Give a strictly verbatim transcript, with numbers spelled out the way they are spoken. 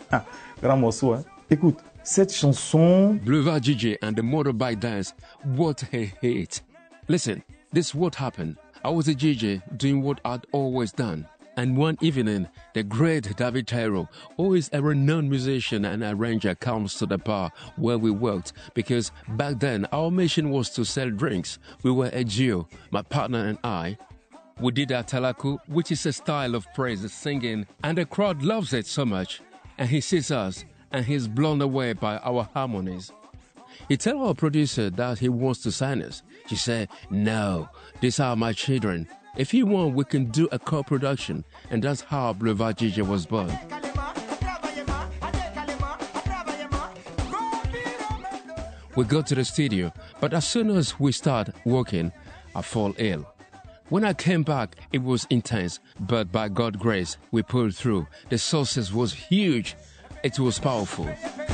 Grand morceau, hein. Écoute, cette chanson... Boulevard J J and the Motorbike Dance, what a hit. Listen, this is what happened. I was a D J doing what I'd always done. And one evening, the great David Tyro, who is a renowned musician and arranger, comes to the bar where we worked because back then our mission was to sell drinks. We were a duo, my partner and I. We did our talaku, which is a style of praise singing, and the crowd loves it so much. And he sees us, and he's blown away by our harmonies. He tells our producer that he wants to sign us. She said, "No, these are my children. If you want, we can do a co-production." And that's how Boulevard J J was born. We go to the studio, but as soon as we start working, I fall ill. When I came back, it was intense, but by God's grace, we pulled through. The success was huge. It was powerful.